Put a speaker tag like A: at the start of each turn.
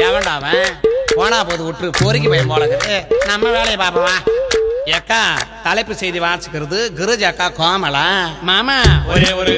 A: எவன்டா அவன்? போனா போது விட்டு பொறுக்கி பையன் போலக்குது. நம்ம வேலையை பாப்பவா. எக்கா தலைப்பு செய்தி வாசிக்கிறது கிருஜ் அக்கா கோமலா. மாமா ஒரே ஒரு